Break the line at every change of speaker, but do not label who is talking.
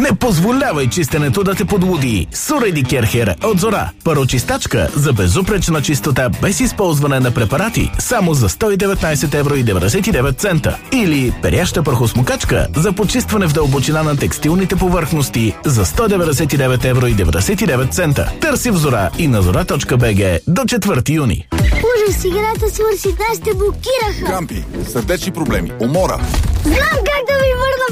Не позволявай чистенето да те подлуди. Суреди Керхер от Зора. Парочистачка за безупречна чистота без използване на препарати само за 119,99 €. Или перяща прахосмокачка за почистване в дълбочина на текстилните повърхности за 199,99 €. Търси в Зора и на zora.bg до 4 юни.
Ужас, играта свърши, днес те блокираха.
Гампи, сърдечни проблеми, умора.
Знам как да ви върна